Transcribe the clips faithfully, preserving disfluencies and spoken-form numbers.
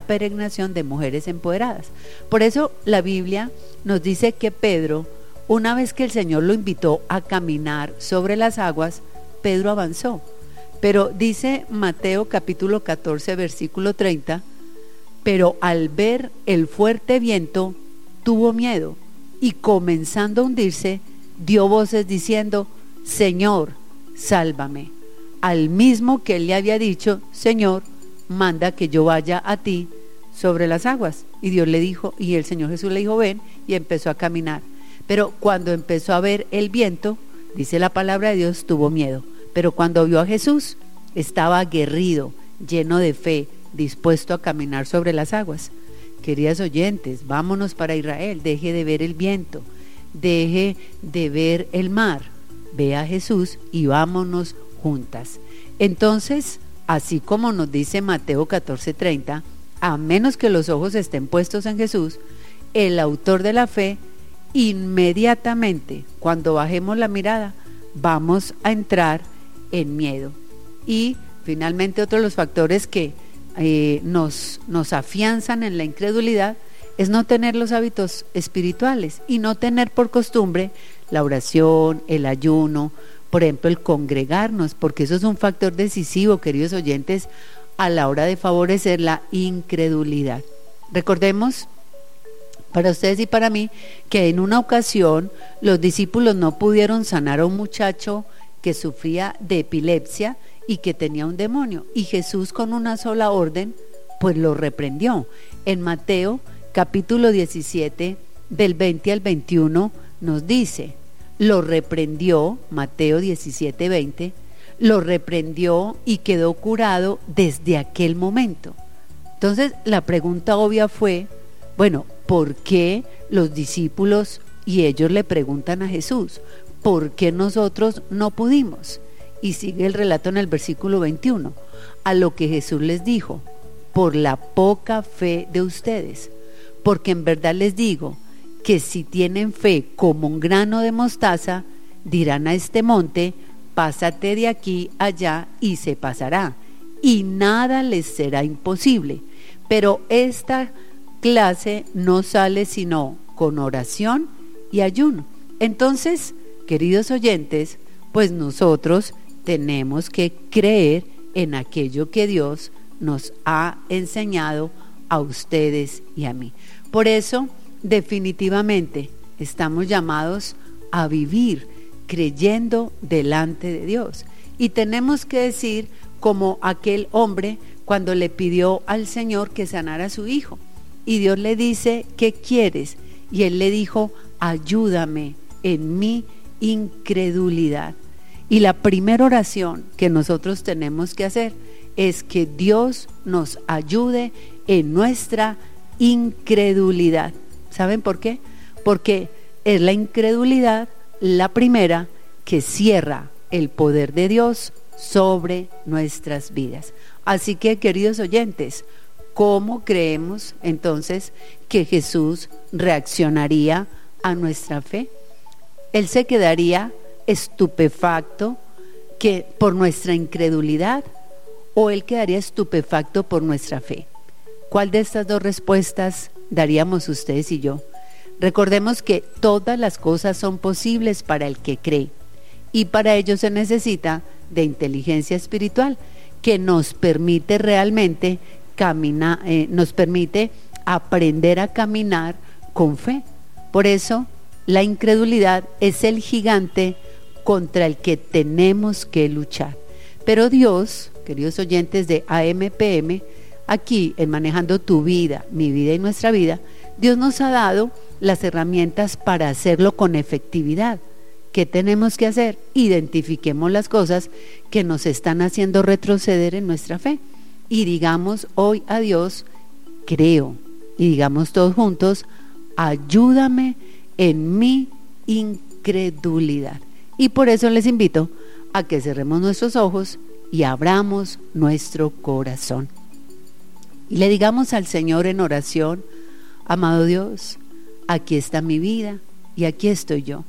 peregrinación de mujeres empoderadas. Por eso la Biblia nos dice que Pedro, una vez que el Señor lo invitó a caminar sobre las aguas, Pedro avanzó. Pero dice Mateo capítulo catorce, versículo treinta, pero al ver el fuerte viento, tuvo miedo y comenzando a hundirse, dio voces diciendo, Señor, sálvame. Al mismo que él le había dicho, Señor, manda que yo vaya a ti sobre las aguas. Y Dios le dijo, y el Señor Jesús le dijo, ven, y empezó a caminar. Pero cuando empezó a ver el viento, dice la palabra de Dios, tuvo miedo. Pero cuando vio a Jesús, estaba aguerrido, lleno de fe, dispuesto a caminar sobre las aguas. Queridas oyentes, vámonos para Israel, deje de ver el viento, deje de ver el mar, ve a Jesús y vámonos juntas. Entonces, así como nos dice Mateo catorce treinta, a menos que los ojos estén puestos en Jesús, el autor de la fe, inmediatamente cuando bajemos la mirada, vamos a entrar en miedo. Y finalmente otro de los factores que eh, nos, nos afianzan en la incredulidad es no tener los hábitos espirituales y no tener por costumbre la oración, el ayuno, por ejemplo el congregarnos, porque eso es un factor decisivo, queridos oyentes, a la hora de favorecer la incredulidad. Recordemos, para ustedes y para mí, que en una ocasión los discípulos no pudieron sanar a un muchacho que sufría de epilepsia y que tenía un demonio, y Jesús con una sola orden pues lo reprendió. En Mateo capítulo diecisiete del veinte al veintiuno nos dice, lo reprendió, Mateo diecisiete veinte, lo reprendió y quedó curado desde aquel momento. Entonces la pregunta obvia fue, bueno, ¿por qué los discípulos y ellos le preguntan a Jesús? ¿Por qué nosotros no pudimos? Y sigue el relato en el versículo veintiuno, a lo que Jesús les dijo, por la poca fe de ustedes, porque en verdad les digo que si tienen fe como un grano de mostaza, dirán a este monte, pásate de aquí allá y se pasará, y nada les será imposible. Pero esta clase no sale sino con oración y ayuno. Entonces, queridos oyentes, pues nosotros tenemos que creer en aquello que Dios nos ha enseñado a ustedes y a mí. Por eso, definitivamente, estamos llamados a vivir creyendo delante de Dios. Y tenemos que decir como aquel hombre cuando le pidió al Señor que sanara a su hijo. Y Dios le dice, ¿qué quieres? Y él le dijo, ayúdame en mi incredulidad. Y la primera oración que nosotros tenemos que hacer es que Dios nos ayude en nuestra incredulidad. ¿Saben por qué? Porque es la incredulidad la primera que cierra el poder de Dios sobre nuestras vidas. Así que, queridos oyentes, ¿cómo creemos entonces que Jesús reaccionaría a nuestra fe? Él se quedaría estupefacto que por nuestra incredulidad, o él quedaría estupefacto por nuestra fe. ¿Cuál de estas dos respuestas daríamos ustedes y yo? Recordemos que todas las cosas son posibles para el que cree, y para ello se necesita de inteligencia espiritual que nos permite realmente caminar, eh, nos permite aprender a caminar con fe. Por eso la incredulidad es el gigante contra el que tenemos que luchar. Pero Dios, queridos oyentes de A M P M, aquí en Manejando tu Vida, mi vida y nuestra vida, Dios nos ha dado las herramientas para hacerlo con efectividad. ¿Qué tenemos que hacer? Identifiquemos las cosas que nos están haciendo retroceder en nuestra fe y digamos hoy a Dios, creo, y digamos todos juntos, ayúdame en mi incredulidad. Y por eso les invito a que cerremos nuestros ojos y abramos nuestro corazón y le digamos al Señor en oración, amado Dios, aquí está mi vida y aquí estoy yo.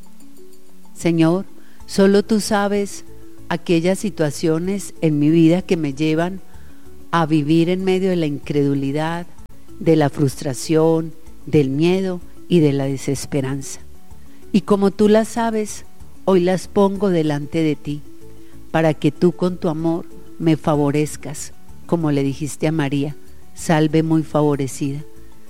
Señor, solo tú sabes aquellas situaciones en mi vida que me llevan a vivir en medio de la incredulidad, de la frustración, del miedo y de la desesperanza. Y como tú las sabes, hoy las pongo delante de ti, para que tú con tu amor me favorezcas, como le dijiste a María, salve muy favorecida.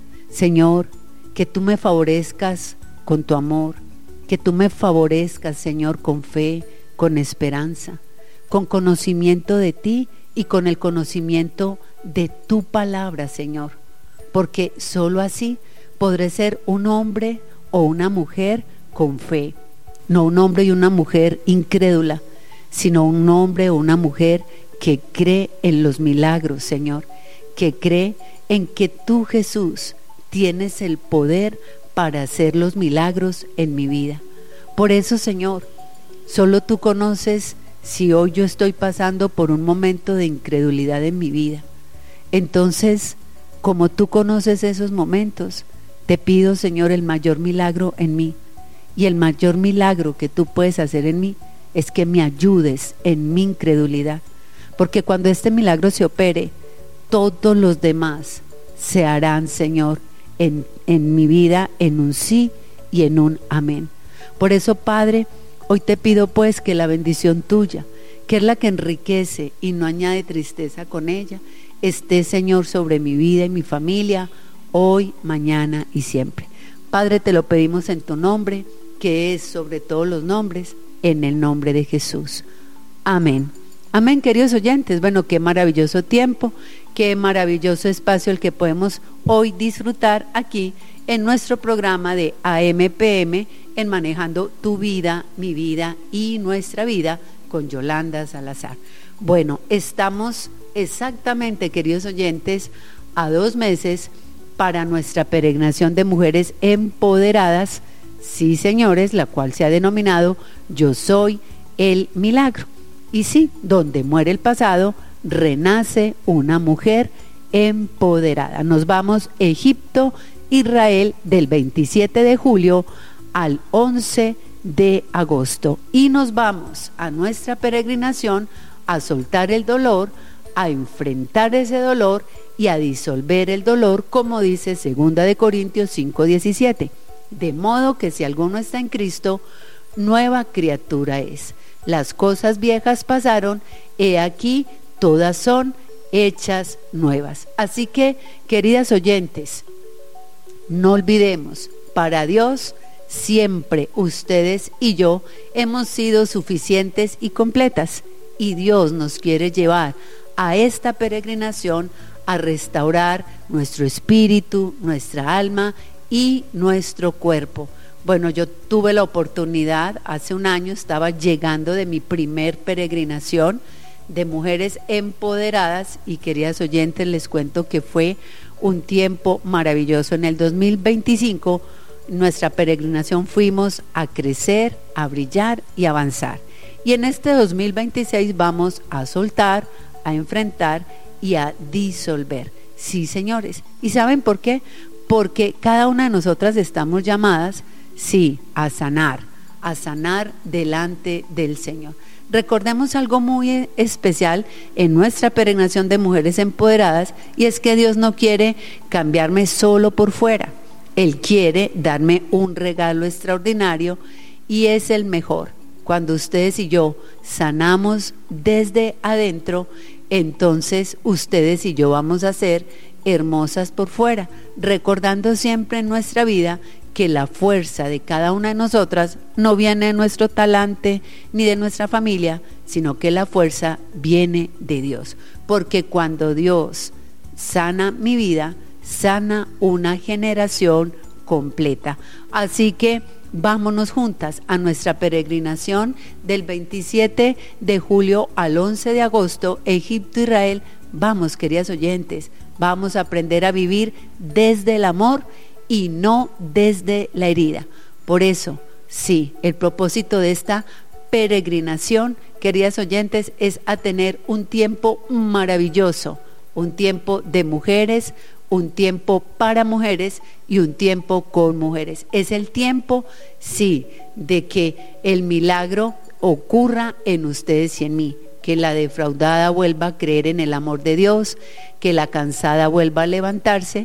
Señor, que tú me favorezcas con tu amor, que tú me favorezcas, Señor, con fe, con esperanza, con conocimiento de ti y con el conocimiento de tu palabra, Señor, porque solo así podré ser un hombre o una mujer con fe, no un hombre y una mujer incrédula, sino un hombre o una mujer que cree en los milagros, Señor, que cree en que tú, Jesús, tienes el poder para hacer los milagros en mi vida. Por eso, Señor, solo tú conoces si hoy yo estoy pasando por un momento de incredulidad en mi vida. Entonces, como tú conoces esos momentos, te pido, Señor, el mayor milagro en mí. Y el mayor milagro que tú puedes hacer en mí es que me ayudes en mi incredulidad. Porque cuando este milagro se opere, todos los demás se harán, Señor, en, en mi vida, en un sí y en un amén. Por eso, Padre, hoy te pido pues que la bendición tuya, que es la que enriquece y no añade tristeza con ella, esté, Señor, sobre mi vida y mi familia, hoy, mañana y siempre. Padre, te lo pedimos en tu nombre, que es sobre todos los nombres, en el nombre de Jesús. Amén. Amén, queridos oyentes. Bueno, qué maravilloso tiempo, qué maravilloso espacio el que podemos hoy disfrutar aquí en nuestro programa de A M P M, en Manejando tu Vida, mi vida y nuestra vida, con Yolanda Salazar. Bueno, estamos exactamente, queridos oyentes, a dos meses para nuestra peregrinación de mujeres empoderadas, sí, señores, la cual se ha denominado Yo Soy el Milagro. Y sí, donde muere el pasado, renace una mujer empoderada. Nos vamos a Egipto, Israel, del veintisiete de julio al once de agosto. Y nos vamos a nuestra peregrinación a soltar el dolor, a enfrentar ese dolor y a disolver el dolor, como dice segunda de Corintios cinco diecisiete. De modo que si alguno está en Cristo, nueva criatura es. Las cosas viejas pasaron, he aquí, todas son hechas nuevas. Así que, queridas oyentes, no olvidemos, para Dios siempre ustedes y yo hemos sido suficientes y completas, y Dios nos quiere llevar a esta peregrinación a restaurar nuestro espíritu, nuestra alma y nuestro cuerpo. Bueno, yo tuve la oportunidad, hace un año estaba llegando de mi primer peregrinación de mujeres empoderadas, y queridas oyentes, les cuento que fue un tiempo maravilloso. En el dos mil veinticinco, nuestra peregrinación fuimos a crecer, a brillar y avanzar. Y en este dos mil veintiséis vamos a soltar, a enfrentar y a disolver. Sí, señores. ¿Y saben por qué? Porque cada una de nosotras estamos llamadas, sí, a sanar, a sanar delante del Señor. Recordemos algo muy especial en nuestra peregrinación de mujeres empoderadas, y es que Dios no quiere cambiarme solo por fuera. Él quiere darme un regalo extraordinario, y es el mejor. Cuando ustedes y yo sanamos desde adentro, entonces ustedes y yo vamos a ser hermosas por fuera, recordando siempre en nuestra vida que la fuerza de cada una de nosotras no viene de nuestro talante ni de nuestra familia, sino que la fuerza viene de Dios. Porque cuando Dios sana mi vida, sana una generación completa. Así que vámonos juntas a nuestra peregrinación del veintisiete de julio al once de agosto, Egipto, Israel. Vamos, queridas oyentes, vamos a aprender a vivir desde el amor y no desde la herida. Por eso, sí, el propósito de esta peregrinación, queridas oyentes, es a tener un tiempo maravilloso, un tiempo de mujeres, un tiempo para mujeres y un tiempo con mujeres. Es el tiempo, sí, de que el milagro ocurra en ustedes y en mí, que la defraudada vuelva a creer en el amor de Dios, que la cansada vuelva a levantarse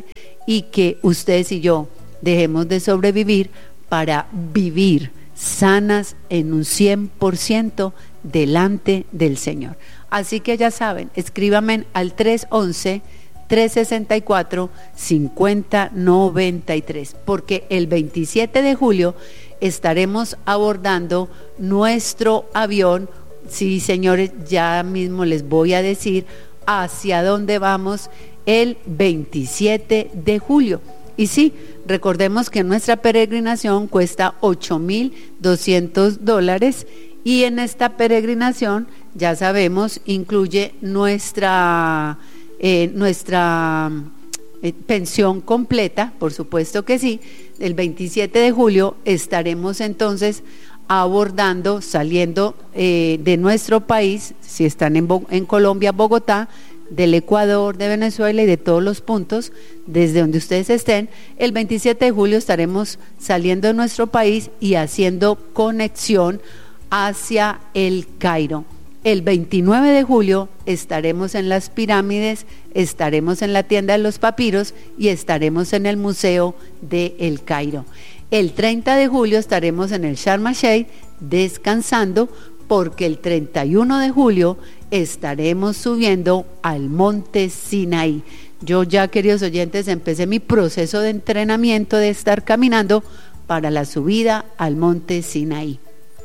y que ustedes y yo dejemos de sobrevivir para vivir sanas en un cien por ciento delante del Señor. Así que ya saben, escríbanme al tres once, tres sesenta y cuatro, cincuenta noventa y tres, porque el veintisiete de julio estaremos abordando nuestro avión. Sí, señores, ya mismo les voy a decir hacia dónde vamos el veintisiete de julio. Y sí, recordemos que nuestra peregrinación cuesta ocho mil doscientos dólares y en esta peregrinación, ya sabemos, incluye nuestra, eh, nuestra eh, pensión completa, por supuesto que sí. El veintisiete de julio estaremos entonces abordando, saliendo eh, de nuestro país, si están en, Bo- en Colombia, Bogotá, del Ecuador, de Venezuela y de todos los puntos, desde donde ustedes estén. El veintisiete de julio estaremos saliendo de nuestro país y haciendo conexión hacia el Cairo. El veintinueve de julio estaremos en las pirámides, estaremos en la tienda de los papiros y estaremos en el Museo de El Cairo. El treinta de julio estaremos en el Sharm el-Sheikh descansando, porque el treinta y uno de julio estaremos subiendo al monte Sinaí. Yo ya, queridos oyentes, empecé mi proceso de entrenamiento de estar caminando para la subida al monte Sinaí.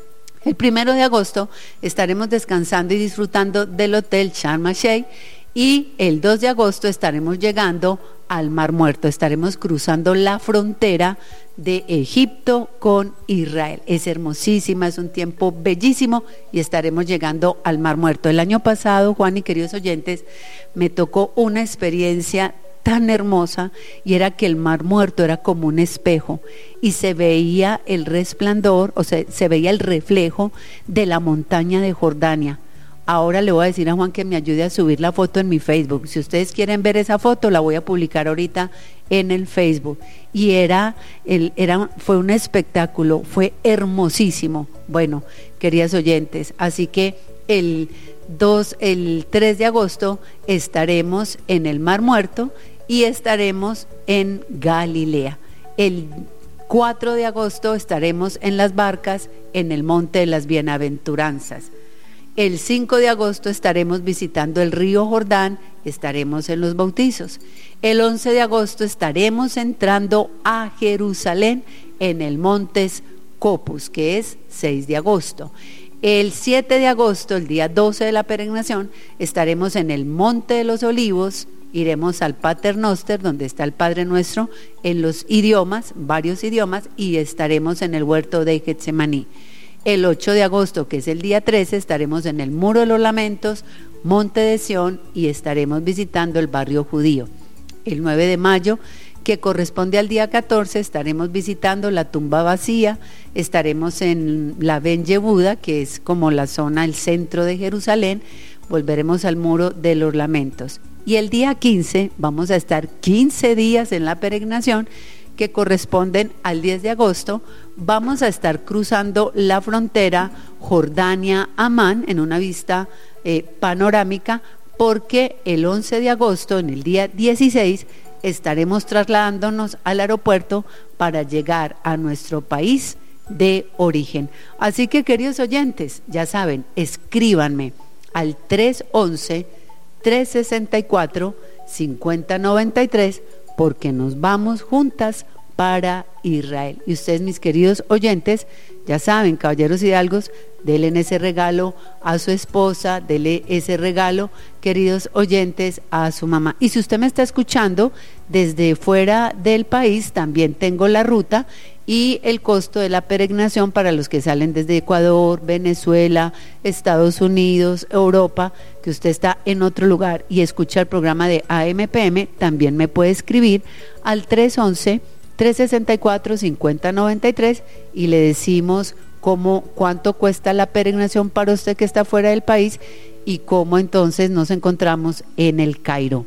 El primero de agosto estaremos descansando y disfrutando del hotel Sharm el-Sheikh y el dos de agosto estaremos llegando al Mar Muerto, estaremos cruzando la frontera de Egipto con Israel. Es hermosísima, es un tiempo bellísimo y estaremos llegando al Mar Muerto. El año pasado, Juan y queridos oyentes, me tocó una experiencia tan hermosa y era que el Mar Muerto era como un espejo y se veía el resplandor, o sea, se veía el reflejo de la montaña de Jordania. Ahora le voy a decir a Juan que me ayude a subir la foto en mi Facebook. Si ustedes quieren ver esa foto, la voy a publicar ahorita en el Facebook. Y era, el, era, fue un espectáculo, fue hermosísimo. Bueno, queridas oyentes, así que el, dos, el tres de agosto estaremos en el Mar Muerto y estaremos en Galilea. El cuatro de agosto estaremos en las barcas en el Monte de las Bienaventuranzas. El cinco de agosto estaremos visitando el río Jordán, estaremos en los bautizos. El once de agosto estaremos entrando a Jerusalén en el Montes Copus, que es seis de agosto. El siete de agosto, el día doce de la peregrinación, estaremos en el Monte de los Olivos, iremos al Pater Noster, donde está el Padre Nuestro, en los idiomas, varios idiomas, y estaremos en el huerto de Getsemaní. El ocho de agosto, que es el día trece, estaremos en el Muro de los Lamentos, Monte de Sión, y estaremos visitando el barrio judío. El nueve de mayo, que corresponde al día catorce, estaremos visitando la tumba vacía, estaremos en la Ben Yehuda, que es como la zona, el centro de Jerusalén, volveremos al Muro de los Lamentos. Y el día quince, vamos a estar quince días en la peregrinación, que corresponden al diez de agosto, vamos a estar cruzando la frontera Jordania-Amán en una vista eh, panorámica, porque el once de agosto, en el día dieciséis, estaremos trasladándonos al aeropuerto para llegar a nuestro país de origen. Así que, queridos oyentes, ya saben, escríbanme al tres once, tres sesenta y cuatro, cincuenta noventa y tres, porque nos vamos juntas para Israel. Y ustedes, mis queridos oyentes, ya saben, caballeros hidalgos, denle ese regalo a su esposa, denle ese regalo, queridos oyentes, a su mamá. Y si usted me está escuchando desde fuera del país, también tengo la ruta y el costo de la peregrinación para los que salen desde Ecuador, Venezuela, Estados Unidos, Europa, que usted está en otro lugar y escucha el programa de A M P M, también me puede escribir al tres once, tres sesenta y cuatro, cincuenta noventa y tres y le decimos cómo, cuánto cuesta la peregrinación para usted que está fuera del país y cómo entonces nos encontramos en el Cairo.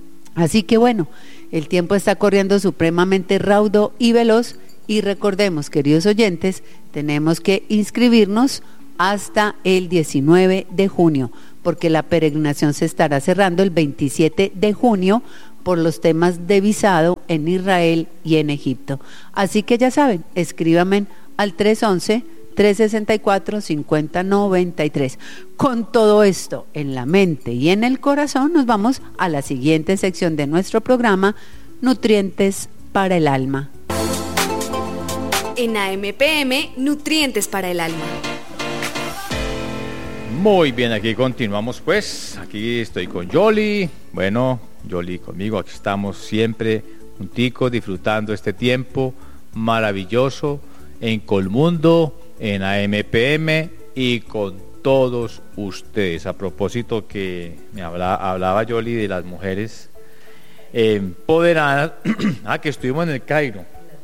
Así que bueno, el tiempo está corriendo supremamente raudo y veloz. Y recordemos, queridos oyentes, tenemos que inscribirnos hasta el diecinueve de junio, porque la peregrinación se estará cerrando el veintisiete de junio por los temas de visado en Israel y en Egipto. Así que ya saben, escríbanme al tres once, tres sesenta y cuatro, cincuenta noventa y tres. Con todo esto en la mente y en el corazón, nos vamos a la siguiente sección de nuestro programa, Nutrientes para el Alma. En A M P M, Nutrientes para el Alma. Muy bien, aquí continuamos pues, aquí estoy con Yoli, bueno, Yoli conmigo, aquí estamos siempre junticos disfrutando este tiempo maravilloso en Colmundo, en A M P M y con todos ustedes. A propósito que me habla, hablaba Yoli de las mujeres empoderadas, ah, que estuvimos en el Cairo.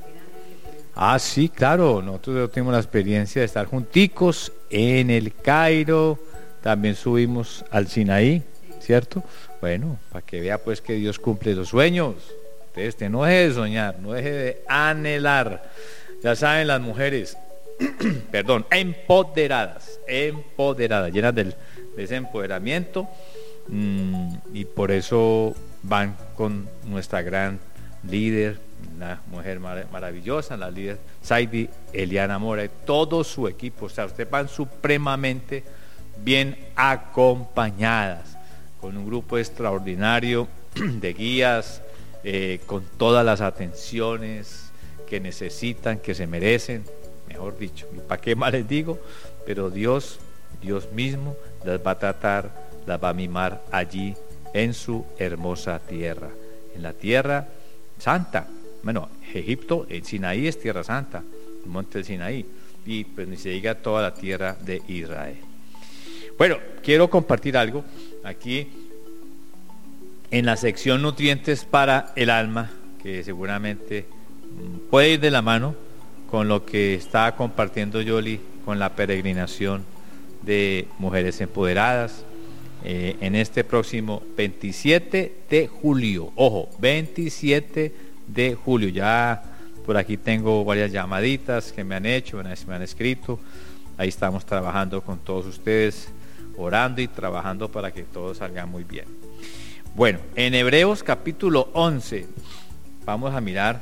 Ah, sí, claro, nosotros tuvimos la experiencia de estar junticos en el Cairo, también subimos al Sinaí, ¿cierto? Bueno, para que vea pues que Dios cumple los sueños. Entonces, no deje de soñar, no deje de anhelar. Ya saben, las mujeres, perdón, empoderadas, empoderadas, llenas del, de ese empoderamiento, mmm, y por eso van con nuestra gran líder, una mujer mar- maravillosa, la líder Saidi Eliana Mora y todo su equipo. O sea, ustedes van supremamente bien acompañadas, con un grupo extraordinario de guías, eh, con todas las atenciones que necesitan, que se merecen, mejor dicho, y para qué más les digo, pero Dios, Dios mismo las va a tratar, las va a mimar allí en su hermosa tierra, en la tierra santa. Bueno, Egipto, el Sinaí es tierra santa, el monte del Sinaí, y pues ni se diga toda la tierra de Israel. Bueno, quiero compartir algo aquí en la sección Nutrientes para el Alma, que seguramente puede ir de la mano con lo que está compartiendo Yoli con la peregrinación de mujeres empoderadas eh, en este próximo veintisiete de julio. Ojo, veintisiete de julio. Ya por aquí tengo varias llamaditas que me han hecho, me han escrito. Ahí estamos trabajando con todos ustedes, orando y trabajando para que todo salga muy bien. Bueno, en Hebreos capítulo once vamos a mirar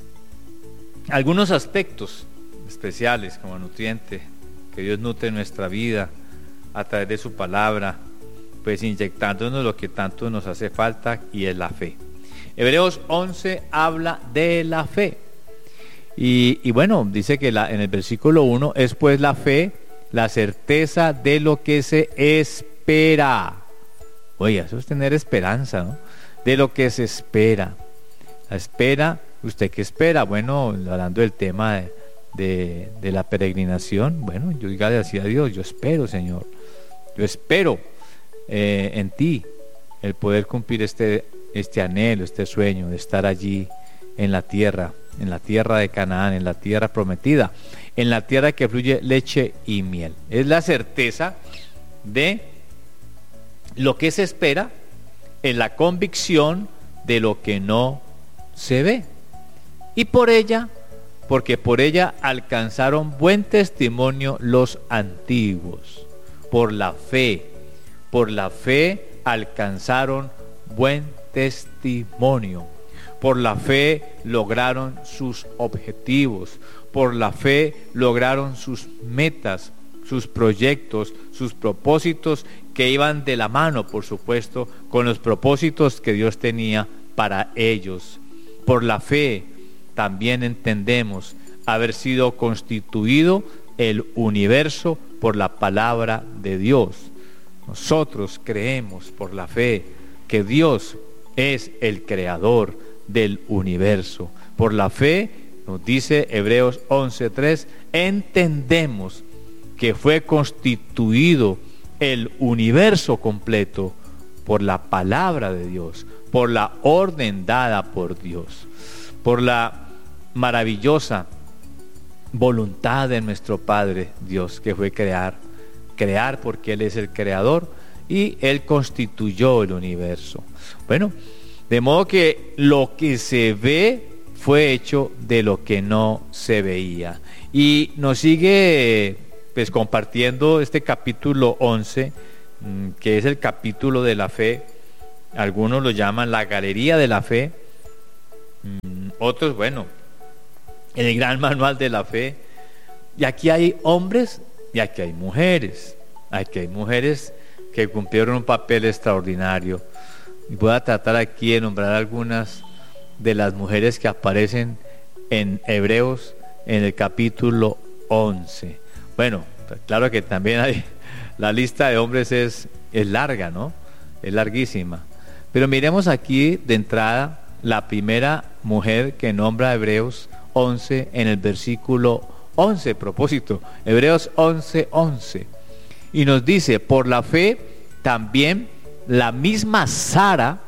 algunos aspectos especiales como nutriente que Dios nutre en nuestra vida a través de su palabra, pues inyectándonos lo que tanto nos hace falta, y es la fe. Hebreos once habla de la fe y, y bueno, dice que la, en el versículo uno es pues la fe, la certeza de lo que se espera. Oye, eso es tener esperanza, ¿no? De lo que se espera. La espera, ¿usted qué espera? Bueno, hablando del tema de, de, de la peregrinación, bueno, yo dígale así a Dios, yo espero, Señor, yo espero eh, en ti el poder cumplir este, este anhelo, este sueño de estar allí en la tierra, en la tierra de Canaán, en la tierra prometida, en la tierra que fluye leche y miel. Es la certeza de lo que se espera, en la convicción de lo que no se ve. Y por ella, porque por ella alcanzaron buen testimonio los antiguos. Por la fe, por la fe alcanzaron buen testimonio. Por la fe lograron sus objetivos. Por la fe lograron sus metas, sus proyectos, sus propósitos, que iban de la mano, por supuesto, con los propósitos que Dios tenía para ellos. Por la fe también entendemos haber sido constituido el universo por la palabra de Dios. Nosotros creemos por la fe que Dios es el creador del universo. Por la fe, nos dice Hebreos once tres, entendemos que fue constituido el universo completo por la palabra de Dios, por la orden dada por Dios, por la maravillosa voluntad de nuestro Padre Dios, que fue crear, crear porque Él es el creador y Él constituyó el universo. Bueno, de modo que lo que se ve fue hecho de lo que no se veía. Y nos sigue pues compartiendo este capítulo once, que es el capítulo de la fe, algunos lo llaman la galería de la fe, otros, bueno, el gran manual de la fe. Y aquí hay hombres y aquí hay mujeres. Aquí hay mujeres que cumplieron un papel extraordinario. Y voy a tratar aquí de nombrar algunas de las mujeres que aparecen en Hebreos en el capítulo once. Bueno, claro que también hay, la lista de hombres es, es larga, ¿no? Es larguísima. Pero miremos aquí de entrada la primera mujer que nombra Hebreos once en el versículo once, propósito, Hebreos once, once. Y nos dice, por la fe también la misma Sara,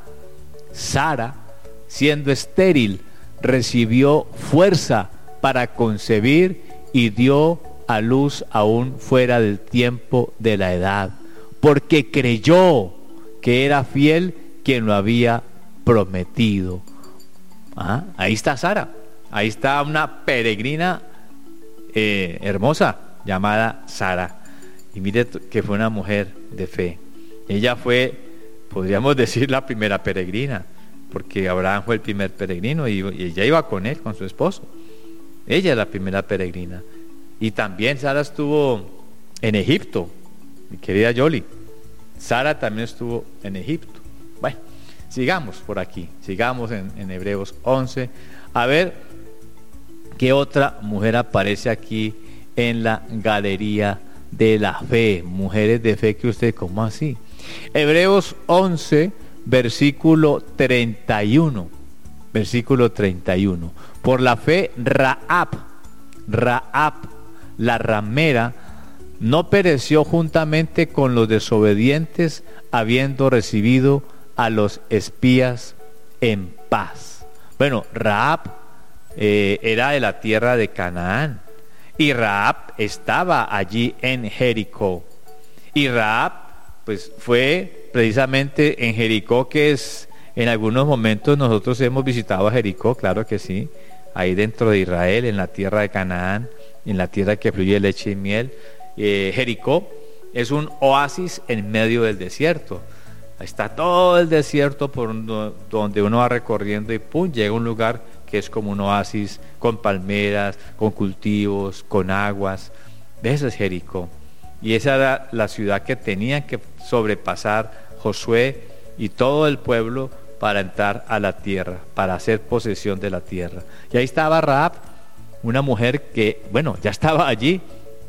Sara, siendo estéril, recibió fuerza para concebir y dio a luz aún fuera del tiempo de la edad, porque creyó que era fiel quien lo había prometido. Ah, ahí está Sara, ahí está una peregrina eh, hermosa llamada Sara. Y mire que fue una mujer de fe. Ella fue, podríamos decir, la primera peregrina, porque Abraham fue el primer peregrino y, y ella iba con él, con su esposo. Ella es la primera peregrina. Y también Sara estuvo en Egipto, mi querida Yoli. Sara también estuvo en Egipto. Bueno, sigamos por aquí, sigamos en, en Hebreos once, a ver qué otra mujer aparece aquí en la galería de la fe. Mujeres de fe que usted, ¿cómo así? Hebreos once, versículo treinta y uno. Versículo treinta y uno. Por la fe, Rahab, Rahab, la ramera, no pereció juntamente con los desobedientes, habiendo recibido a los espías en paz. Bueno, Rahab eh, era de la tierra de Canaán, y Rahab estaba allí en Jericó. Y Rahab, pues, fue precisamente en Jericó, que es, en algunos momentos nosotros hemos visitado a Jericó, claro que sí, ahí dentro de Israel, en la tierra de Canaán, en la tierra que fluye leche y miel. eh, Jericó es un oasis en medio del desierto. Está todo el desierto por donde uno va recorriendo y pum, llega a un lugar que es como un oasis con palmeras, con cultivos, con aguas. Ese es Jericó. Y esa era la ciudad que tenía que sobrepasar Josué y todo el pueblo para entrar a la tierra, para hacer posesión de la tierra. Y ahí estaba Rahab, una mujer que, bueno, ya estaba allí,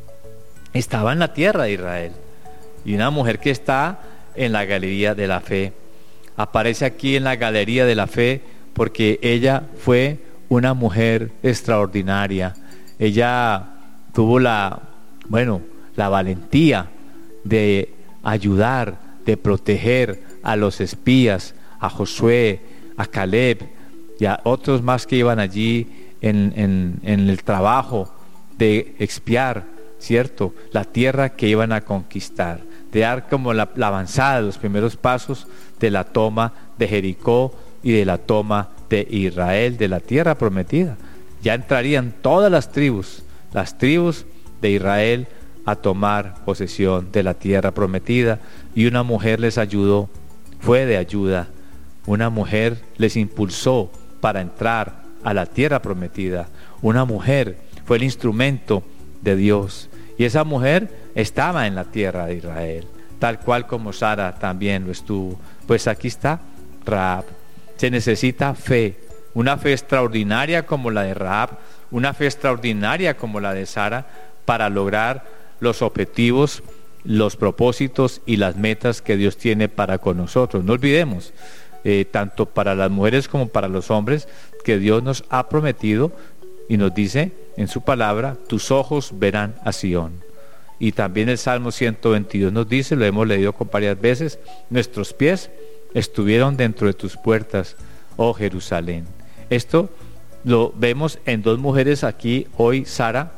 estaba en la tierra de Israel. Y una mujer que está en la galería de la fe. Aparece aquí en la galería de la fe porque ella fue una mujer extraordinaria. Ella tuvo la, bueno, la valentía de ayudar, de proteger a los espías, a Josué, a Caleb y a otros más que iban allí en, en, en el trabajo de expiar, ¿cierto?, la tierra que iban a conquistar, de dar como la, la avanzada, los primeros pasos de la toma de Jericó y de la toma de Israel, de la tierra prometida. Ya entrarían todas las tribus, las tribus de Israel, a tomar posesión de la tierra prometida, y una mujer les ayudó, fue de ayuda. Una mujer les impulsó para entrar a la tierra prometida. Una mujer fue el instrumento de Dios, y esa mujer estaba en la tierra de Israel, tal cual como Sara también lo estuvo. Pues aquí está Rahab. Se necesita fe, una fe extraordinaria como la de Rahab, una fe extraordinaria como la de Sara, para lograr los objetivos, los propósitos y las metas que Dios tiene para con nosotros. No olvidemos, eh, tanto para las mujeres como para los hombres, que Dios nos ha prometido y nos dice en su palabra: tus ojos verán a Sión. Y también el Salmo ciento veintidós nos dice, lo hemos leído con varias veces: nuestros pies estuvieron dentro de tus puertas, oh Jerusalén. Esto lo vemos en dos mujeres aquí hoy, Sara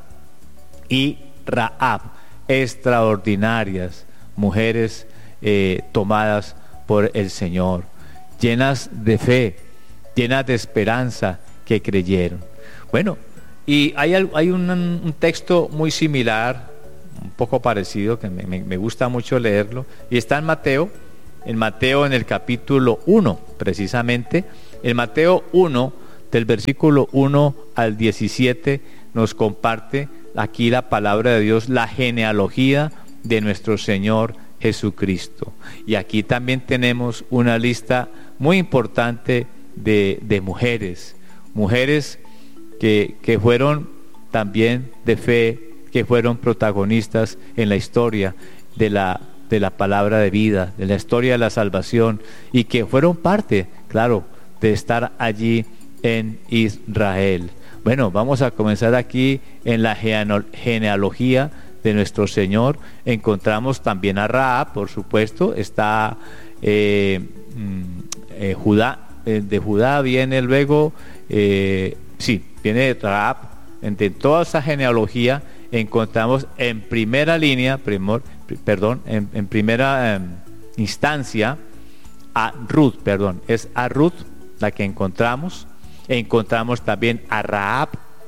y Rahab, extraordinarias mujeres eh, tomadas por el Señor, llenas de fe, llenas de esperanza, que creyeron. Bueno, y hay, hay un, un texto muy similar, un poco parecido, que me, me, me gusta mucho leerlo, y está en Mateo, en Mateo en el capítulo uno, precisamente. En Mateo uno, del versículo uno al diecisiete, nos comparte aquí la palabra de Dios, la genealogía de nuestro Señor Jesucristo. Y aquí también tenemos una lista muy importante de, de mujeres, mujeres que, que fueron también de fe, que fueron protagonistas en la historia de la, de la palabra de vida, de la historia de la salvación, y que fueron parte, claro, de estar allí en Israel. Bueno, vamos a comenzar aquí en la genealogía de nuestro Señor. Encontramos también a Rahab, por supuesto. Está eh, eh, Judá, eh, de Judá viene luego, eh, sí, viene Rahab. Entre toda esa genealogía encontramos en primera línea, primor, perdón, en, en primera eh, instancia a Ruth, perdón, es a Ruth la que encontramos. Encontramos también a Rahab,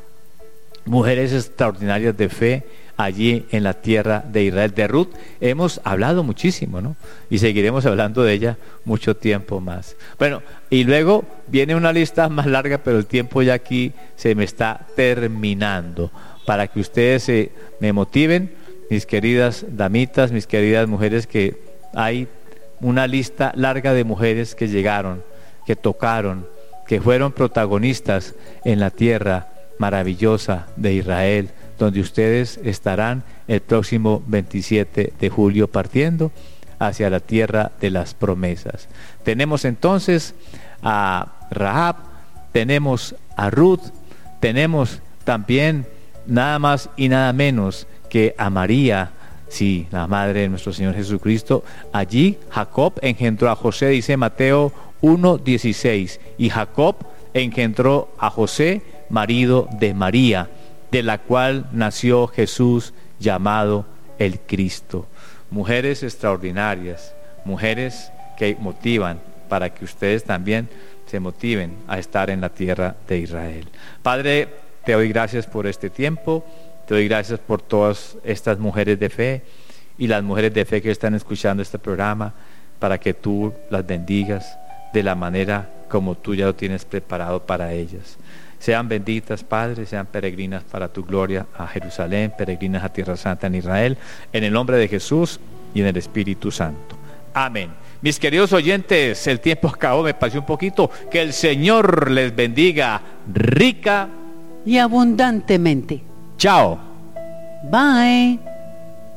mujeres extraordinarias de fe allí en la tierra de Israel. De Ruth hemos hablado muchísimo, ¿no? Y seguiremos hablando de ella mucho tiempo más. Bueno, y luego viene una lista más larga, pero el tiempo ya aquí se me está terminando. Para que ustedes se, me motiven, mis queridas damitas, mis queridas mujeres, que hay una lista larga de mujeres que llegaron, que tocaron, que fueron protagonistas en la tierra maravillosa de Israel, donde ustedes estarán el próximo veintisiete de julio partiendo hacia la tierra de las promesas. Tenemos entonces a Rahab, tenemos a Ruth, tenemos también nada más y nada menos que a María, sí, la madre de nuestro Señor Jesucristo. Allí Jacob engendró a José, dice Mateo uno dieciséis, y Jacob engendró a José, marido de María, de la cual nació Jesús, llamado el Cristo. Mujeres extraordinarias, mujeres que motivan para que ustedes también se motiven a estar en la tierra de Israel. Padre, te doy gracias por este tiempo, te doy gracias por todas estas mujeres de fe y las mujeres de fe que están escuchando este programa, para que tú las bendigas de la manera como tú ya lo tienes preparado para ellas. Sean benditas, Padre, sean peregrinas para tu gloria a Jerusalén, peregrinas a Tierra Santa en Israel, en el nombre de Jesús y en el Espíritu Santo. Amén. Mis queridos oyentes, el tiempo acabó, me pasé un poquito. Que el Señor les bendiga rica y abundantemente. Chao. Bye.